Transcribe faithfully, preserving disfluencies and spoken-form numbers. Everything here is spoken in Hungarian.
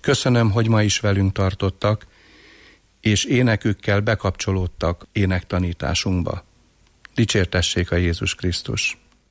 Köszönöm, hogy ma is velünk tartottak, és énekükkel bekapcsolódtak énektanításunkba. Dicsértessék a Jézus Krisztus!